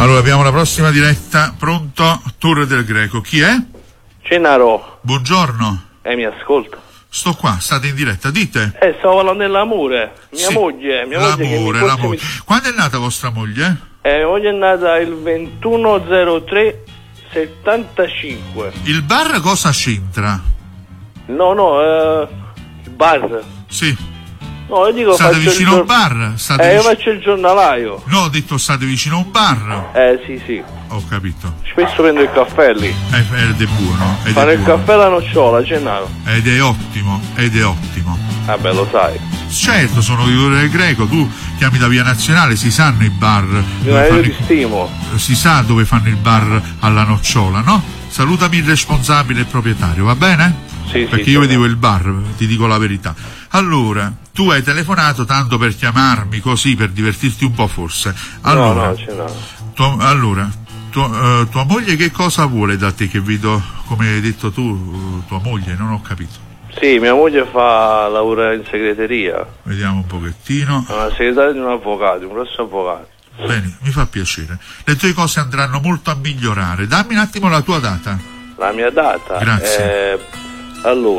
Allora abbiamo la prossima diretta. Pronto? Torre del Greco. Chi è? Cenaro. Buongiorno. Mi ascolta? Sto qua, state in diretta, dite. Stavo parlando dell'amore. Mia moglie L'amore. Quando è nata vostra moglie? Mia moglie è nata il 21/03/75. Il bar cosa c'entra? No, il bar. Sì. No, io dico state vicino a un bar? Io faccio il giornalaio. No, ho detto state vicino a un bar. Sì. Ho capito. Spesso prendo il caffè lì. Ed è buono. Fanno il caffè alla nocciola, Cenaro. Ed è ottimo. Vabbè, lo sai. Certo, sono di Torre del Greco, tu chiami da Via Nazionale, si sanno i bar. Io ti stimo. Si sa dove fanno il bar alla nocciola, no? Salutami il responsabile e il proprietario, va bene? Sì, perché io vedevo il bar, ti dico la verità. Allora, tu hai telefonato tanto per chiamarmi così, per divertirti un po' forse. Allora, no, Cenaro. Tua moglie che cosa vuole da te? Che vedo, come hai detto tu, tua moglie, non ho capito. Sì, mia moglie lavora in segreteria. Vediamo un pochettino. È una segretaria di un avvocato, un grosso avvocato. Bene, mi fa piacere. Le tue cose andranno molto a migliorare. Dammi un attimo la tua data. La mia data? Grazie. Allora.